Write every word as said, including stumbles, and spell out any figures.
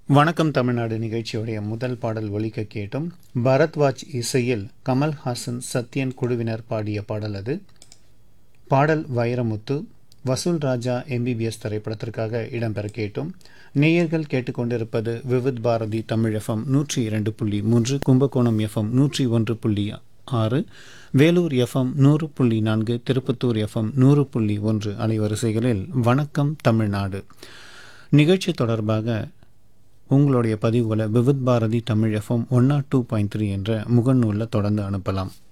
வணக்கம் தமிழ்நாடு நிகழ்ச்சியுடைய முதல் பாடல் ஒலிக்க கேட்டும். பரத்வாஜ் இசையில் கமல்ஹாசன் சத்யன் குழுவினர் பாடிய பாடல் அது. பாடல் வைரமுத்து. வசூல் ராஜா எம்பிபிஎஸ் திரைப்படத்திற்காக இடம்பெற கேட்டும். நேயர்கள் கேட்டுக்கொண்டிருப்பது விவித் பாரதி தமிழ் எஃப்எம் நூற்றி இரண்டு புள்ளி மூன்று, கும்பகோணம் எஃப்எம் நூற்றி ஒன்று புள்ளி ஆறு, வேலூர் எஃப்எம் நூறு புள்ளி நான்கு, திருப்பத்தூர் எஃப்எம் நூறு புள்ளி ஒன்று அலைவரிசைகளில் வணக்கம் தமிழ்நாடு நிகழ்ச்சி தொடர்பாக உங்களுடைய பதிவுகளை Vividh Bharathi Tamil FM one not two point three என்ற முகநூலில் தொடர்ந்து அனுப்பலாம்.